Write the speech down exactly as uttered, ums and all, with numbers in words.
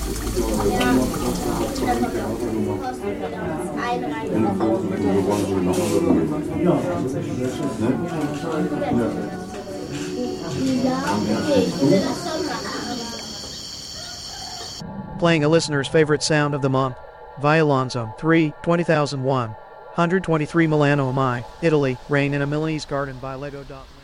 Playing a listener's favorite sound of the month, Violonzo, three, twenty thousand one hundred twenty-three Milano Am I, Italy, Rain in a Milanese Garden by Lego.